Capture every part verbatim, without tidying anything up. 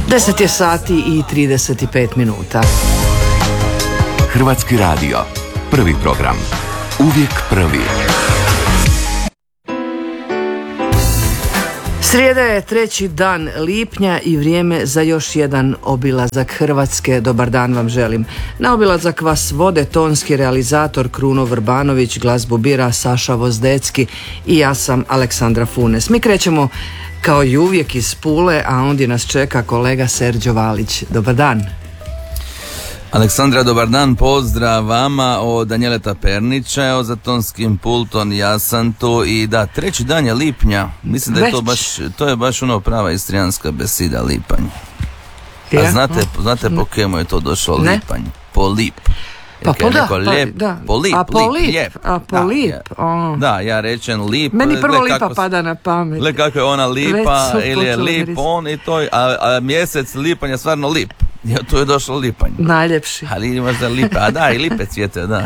deset je sati i trideset pet minuta. Hrvatski radio, prvi program, uvijek prvi. Srijeda je treći dan lipnja i vrijeme za još jedan obilazak Hrvatske. Dobar dan vam želim. Na obilazak vas vode tonski realizator Kruno Vrbanović, glazbu bira Saša Vozdecki i ja sam Aleksandra Funes. Mi krećemo kao i uvijek iz Pule, a ondje nas čeka kolega Serđo Valić. Dobar dan. Aleksandra, dobar dan, pozdrav vama od Danjeleta Pernića, evo za tonskim pultom, ja sam tu i da, treći dan je lipnja, mislim da je to baš, to je baš ono prava istrijanska besida, lipanj. A ja? znate, znate po kemu je to došlo ne? lipanj? Po lip. Pa po da, lijep, da. Po lip, a po lip, lijep. A po lip. Da, ja. da, ja rečem lip. Meni prvo lipa kako, pada na pamet. Gle kako je ona lipa ili je lip on i to, a, a mjesec lipanj je stvarno lip. Ja, tu je došlo lipanj. Najljepši. Ali imaš da lipe, a da, i lipe cvijete, da.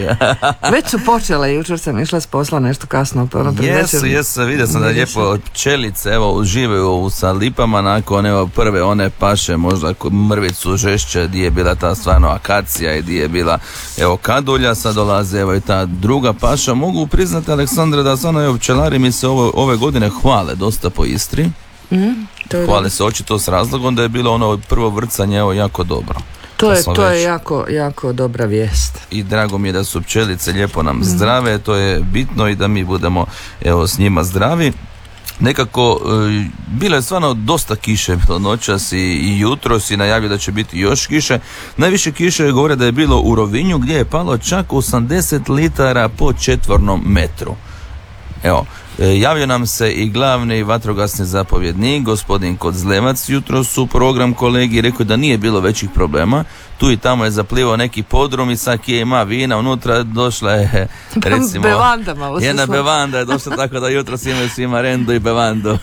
Već su počele, jučer sam išla s posla nešto kasno. Jesu, jesu, vidio sam da lijepo pčelice, evo, uživaju sa lipama nakon, evo, prve one paše, možda mrvicu žešće, gdje je bila ta stvarno akacija i gdje je bila, evo, kadulja, sad dolaze, evo, i ta druga paša. Mogu priznati, Aleksandra, da stvarno, evo, pčelari mi se ovo, ove godine hvale dosta po Istri. Mm, hvale se očito s razlogom da je bilo ono prvo vrcanje evo jako dobro. To je, to je jako, jako dobra vijest. I drago mi je da su pčelice lijepo nam mm. zdrave, to je bitno i da mi budemo evo s njima zdravi. Nekako, e, bilo je stvarno dosta kiše noćas i, i jutros i najavio da će biti još kiše. Najviše kiše govore da je bilo u Rovinju gdje je palo čak osamdeset litara po četvornom metru. Evo, javio nam se i glavni vatrogasni zapovjednik, gospodin Kozlevac, jutros u program kolegi, rekao da nije bilo većih problema. Tu i tamo je zaplivao neki podrum i sad je ima vina, unutra došla je, recimo, bevanda malo se jedna bevanda je došla, tako da jutros imaju svima rendu i bevandu.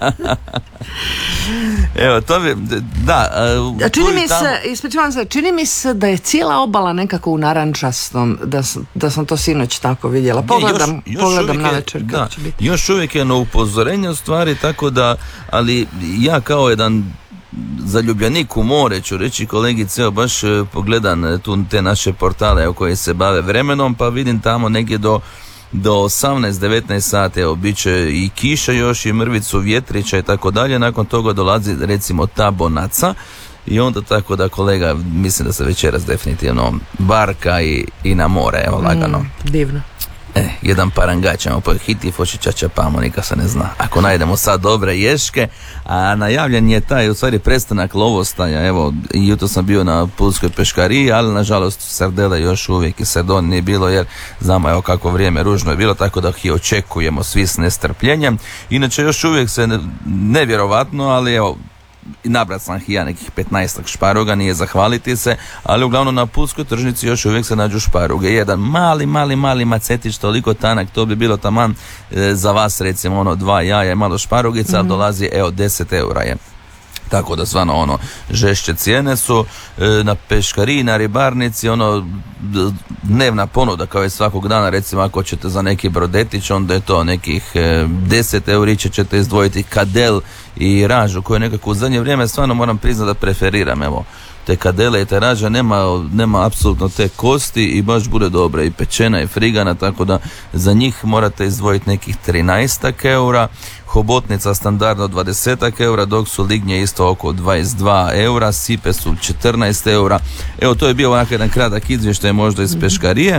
Evo, to bi, da. A čini mi tamo... se, ispričavam se, čini mi se da je cijela obala nekako u narančastom, da, da sam to sinoć tako vidjela. Pogledam, je, još, još pogledam na je, večer da, kad će biti. Još uvijek je na upozorenje u stvari, tako da, ali ja kao jedan zaljubljenik u more ću reći kolegice, evo baš pogledam tu te naše portale koje se bave vremenom, pa vidim tamo negdje do do osamnaest devetnaest sati, evo, bit će i kiša još i mrvicu vjetrića i tako dalje, nakon toga dolazi recimo ta bonaca i onda tako da kolega, mislim da se večeras definitivno barka i, i na more, evo lagano. Mm, divno. E, jedan parangač ćemo po hiti fošićača pamo, nika se ne zna. Ako najdemo sad dobre ješke, a najavljen je taj u stvari prestanak lovostaja, evo, jutro sam bio na pulskoj peškariji, ali nažalost sardele još uvijek i sardon nije bilo, jer znamo evo kako vrijeme ružno je bilo, tako da ih očekujemo svi s nestrpljenjem. Inače još uvijek se ne, nevjerovatno, ali evo, i nabrat sam ih ja nekih petnaestak šparoga, nije zahvaliti se, ali uglavnom na pulskoj tržnici još uvijek se nađu šparoge. Jedan mali, mali, mali macetić, toliko tanak, to bi bilo taman e, za vas recimo ono dva jaja i malo šparogica, mm-hmm. ali dolazi evo deset eura je. Tako da stvarno ono žešće cijene su e, na peškariji, na ribarnici, ono dnevna ponuda kao i svakog dana, recimo ako ćete za neki brodetić, onda je to nekih e, deset eurića ćete izdvojiti kadel i ražu koju nekako u zadnje vrijeme stvarno moram priznati da preferiram, evo te kadele i te raža, nema, nema apsolutno te kosti i baš bude dobra i pečena i frigana, tako da za njih morate izdvojiti nekih trinaestak eura, hobotnica standardno dvadesetak eura, dok su lignje isto oko dvadeset dva eura, sipe su četrnaest eura. Evo, to je bio ovakav jedan kratak izvještaj možda iz peškarije.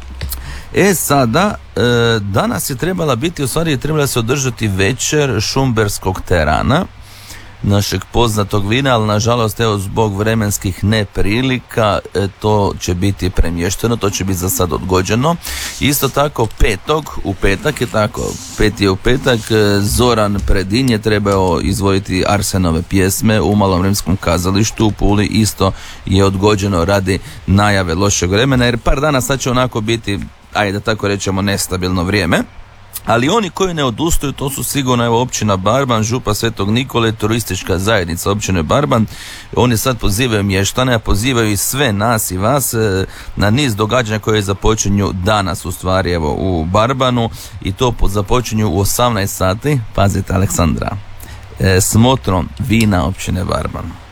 E sada, e, danas je trebala biti, u stvari je trebala se održati večer šumberskog terana, našeg poznatog vina, ali nažalost evo zbog vremenskih neprilika e, to će biti premješteno, to će biti za sad odgođeno. Isto tako petog, u petak je tako, pet je u petak, e, Zoran Predin je trebao izvojiti Arsenove pjesme u Malom rimskom kazalištu u Puli, isto je odgođeno radi najave lošeg vremena, jer par dana sad će onako biti, ajde da tako rečemo, nestabilno vrijeme. Ali oni koji ne odustaju, to su sigurno evo općina Barban, župa Svetog Nikole, turistička zajednica općine Barban. Oni sad pozivaju mještane, a pozivaju i sve nas i vas e, na niz događanja koje započinju danas u stvari evo u Barbanu, i to započinju u osamnaest sati, pazite Aleksandra, e, smotrom vina općine Barban.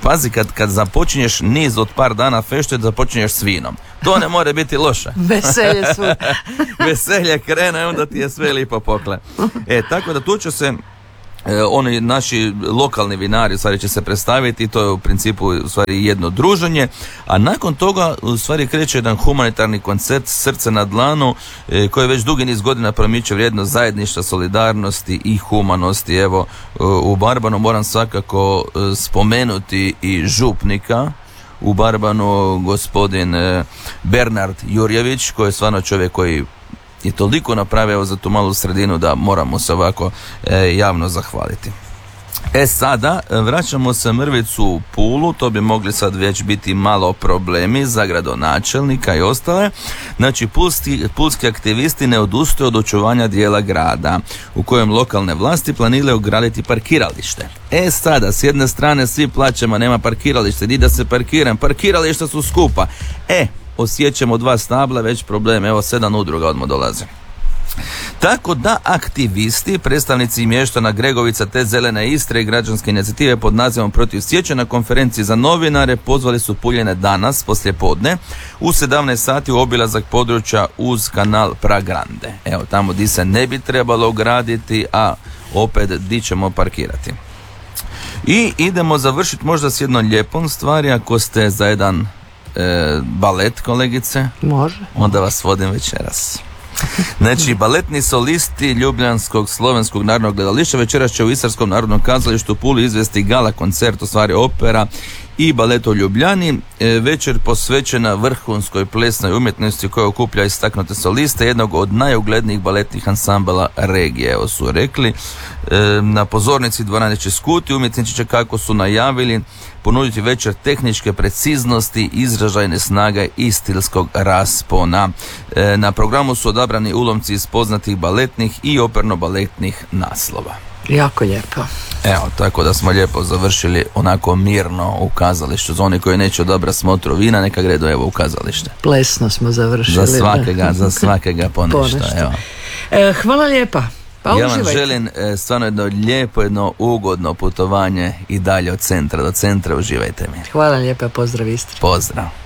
Pazi, kad, kad započinješ niz od par dana fešte, započinješ s vinom. To ne more biti loše. Veselje su. Veselje krene, onda ti je sve lipo pokle. E, tako da tu će se E, oni naši lokalni vinari u stvari će se predstaviti, to je u principu u stvari jedno druženje, a nakon toga u stvari kreće jedan humanitarni koncert Srce na dlanu, e, koji već dugi niz godina promiče vrijednost zajedništva, solidarnosti i humanosti. Evo, u Barbanu moram svakako spomenuti i župnika u Barbanu, gospodin Bernard Jurjević, koji je stvarno čovjek koji je toliko napravio za tu malu sredinu da moramo se ovako e, javno zahvaliti. E sada, vraćamo se mrvicu u Pulu, to bi mogli sad već biti malo problemi za gradonačelnika i ostale. Znači, pulski, pulski aktivisti ne odustaju od očuvanja dijela grada, u kojem lokalne vlasti planiraju graditi parkiralište. E sada, s jedne strane svi plaćamo, nema parkiralište, ni da se parkiram, parkirališta su skupa. E, osjećamo dva stabla, već problem, evo sedam udruga odmah dolaze. Tako da aktivisti, predstavnici mještana Gregovica te Zelene Istre i građanske inicijative pod nazivom Protiv sječe na konferenciji za novinare pozvali su Puljane danas poslijepodne u sedamnaest sati u obilazak područja uz kanal Pragrande. Evo tamo di se ne bi trebalo graditi, a opet di ćemo parkirati. I idemo završiti možda s jednom lijepom stvari, ako ste za jedan e, balet, kolegice. Može. Onda vas vodim večeras. Znači, baletni solisti Ljubljanskog slovenskog narodnog gledališta večeras će u Istarskom narodnom kazalištu u Puli izvesti gala koncert, u stvari opera i balet u Ljubljani. E, večer posvećena vrhunskoj plesnoj umjetnosti koja okuplja istaknute soliste jednog od najuglednijih baletnih ansambala regije, evo su rekli. E, na pozornici dvorane će skuti, umjetnici će, kako su najavili, ponuditi večer tehničke preciznosti, izražajne snage i stilskog raspona. E, na programu su odabrani ulomci iz poznatih baletnih i operno-baletnih naslova. Jako lijepo. Evo, tako da smo lijepo završili onako mirno u kazalištu. Za oni koji neće odabrati smotru vina, neka gredu evo u kazalište. Plesno smo završili. Za svakega, za svakega ponešto. Evo. E, hvala lijepa. Pa ja uživajte. vam želim e, stvarno jedno lijepo, jedno ugodno putovanje i dalje od centra do centra. Uživajte mi. Hvala lijepa, pozdrav Istri. Pozdrav.